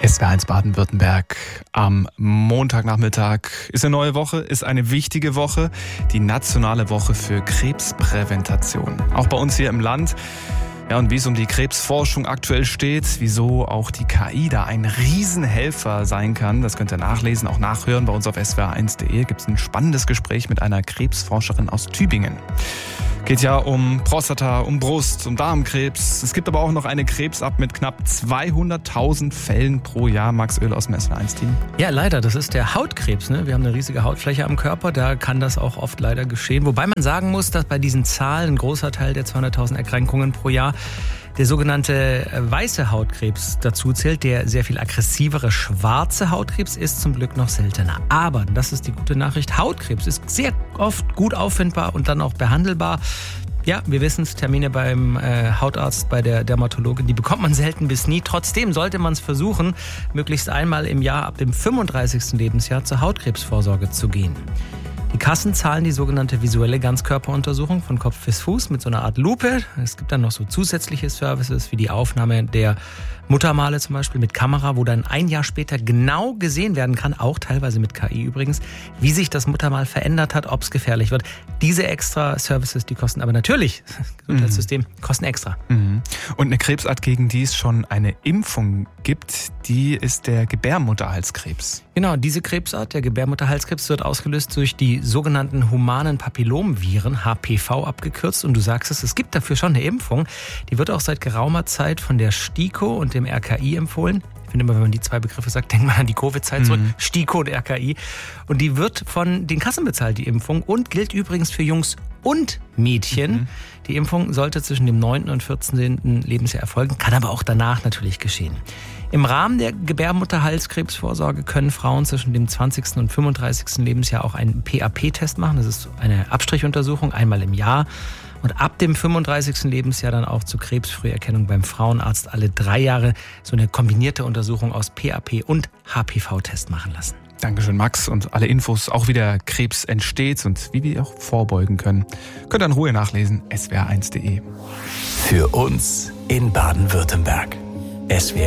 SWR1 Baden-Württemberg am Montagnachmittag ist eine neue Woche, ist eine wichtige Woche, die nationale Woche für Krebsprävention. Auch bei uns hier im Land. Ja, und wie es um die Krebsforschung aktuell steht, wieso auch die KI da ein Riesenhelfer sein kann, das könnt ihr nachlesen, auch nachhören. Bei uns auf swr1.de gibt es ein spannendes Gespräch mit einer Krebsforscherin aus Tübingen. Geht ja um Prostata, um Brust, um Darmkrebs. Es gibt aber auch noch eine Krebsart mit knapp 200.000 Fällen pro Jahr. Max Oehl aus dem SWR1-Team. Ja, leider, das ist der Hautkrebs. Ne? Wir haben eine riesige Hautfläche am Körper, da kann das auch oft leider geschehen. Wobei man sagen muss, dass bei diesen Zahlen ein großer Teil der 200.000 Erkrankungen pro Jahr der sogenannte weiße Hautkrebs dazu zählt. Der sehr viel aggressivere schwarze Hautkrebs ist zum Glück noch seltener. Aber, das ist die gute Nachricht, Hautkrebs ist sehr oft gut auffindbar und dann auch behandelbar. Ja, wir wissen es, Termine beim Hautarzt, bei der Dermatologin, die bekommt man selten bis nie. Trotzdem sollte man es versuchen, möglichst einmal im Jahr ab dem 35. Lebensjahr zur Hautkrebsvorsorge zu gehen. Die Kassen zahlen die sogenannte visuelle Ganzkörperuntersuchung von Kopf bis Fuß mit so einer Art Lupe. Es gibt dann noch so zusätzliche Services wie die Aufnahme der Muttermale zum Beispiel mit Kamera, wo dann ein Jahr später genau gesehen werden kann, auch teilweise mit KI übrigens, wie sich das Muttermal verändert hat, ob es gefährlich wird. Diese extra Services, die kosten aber natürlich, das Gesundheitssystem, kosten extra. Und eine Krebsart, gegen die es schon eine Impfung gibt, die ist der Gebärmutterhalskrebs. Genau, diese Krebsart, der Gebärmutterhalskrebs, wird ausgelöst durch die sogenannten humanen Papillomviren, HPV abgekürzt. Und du sagst es gibt dafür schon eine Impfung. Die wird auch seit geraumer Zeit von der STIKO und dem RKI empfohlen. Ich finde immer, wenn man die zwei Begriffe sagt, denkt man an die Covid-Zeit zurück. STIKO und RKI. Und die wird von den Kassen bezahlt, die Impfung. Und gilt übrigens für Jungs und Mädchen. Die Impfung sollte zwischen dem 9. und 14. Lebensjahr erfolgen, kann aber auch danach natürlich geschehen. Im Rahmen der Gebärmutterhalskrebsvorsorge können Frauen zwischen dem 20. und 35. Lebensjahr auch einen PAP-Test machen. Das ist eine Abstrichuntersuchung, einmal im Jahr. Und ab dem 35. Lebensjahr dann auch zur Krebsfrüherkennung beim Frauenarzt alle 3 Jahre so eine kombinierte Untersuchung aus PAP und HPV-Test machen lassen. Dankeschön, Max. Und alle Infos, auch wie der Krebs entsteht und wie wir auch vorbeugen können, könnt ihr in Ruhe nachlesen, swr1.de. Für uns in Baden-Württemberg. SWR